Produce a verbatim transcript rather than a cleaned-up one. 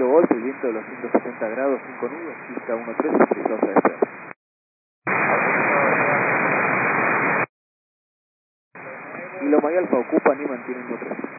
cero golpe, viento de los ciento setenta grados, cinco nudos, pista uno tres, autorizados a despegar. Y Loma y Alfa ocupan y mantienen uno tres.